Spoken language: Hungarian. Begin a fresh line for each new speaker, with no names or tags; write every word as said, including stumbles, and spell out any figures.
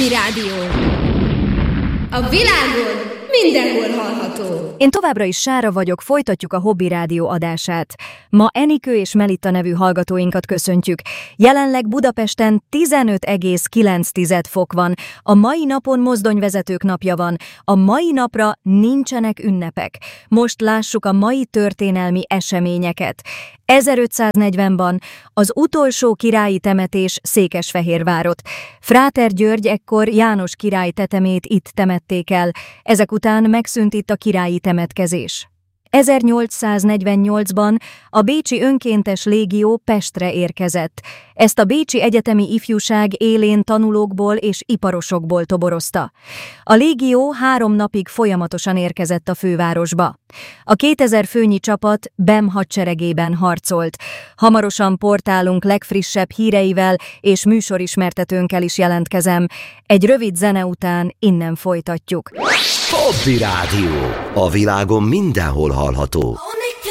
Hobby Rádió. A világon mindenhol hallható.
Én továbbra is Sára vagyok, folytatjuk a Hobby Rádió adását. Ma Enikő és Melitta nevű hallgatóinkat köszöntjük. Jelenleg Budapesten tizenöt egész kilenc fok van. A mai napon mozdonyvezetők napja van. A mai napra nincsenek ünnepek. Most lássuk a mai történelmi eseményeket. ezerötszáznegyvenben az utolsó királyi temetés Székesfehérvárot. Fráter György ekkor János király tetemét itt temették el. Ezek után megszűnt itt a királyi temetkezés. ezernyolcszáznegyvennyolcban a bécsi önkéntes légió Pestre érkezett. Ezt a bécsi egyetemi ifjúság élén tanulókból és iparosokból toborozta. A légió három napig folyamatosan érkezett a fővárosba. A kétezer főnyi csapat Bem hadseregében harcolt. Hamarosan portálunk legfrissebb híreivel és műsorismertetőnkkel is jelentkezem. Egy rövid zene után innen folytatjuk.
Hobby Rádió. A világon mindenhol hallható.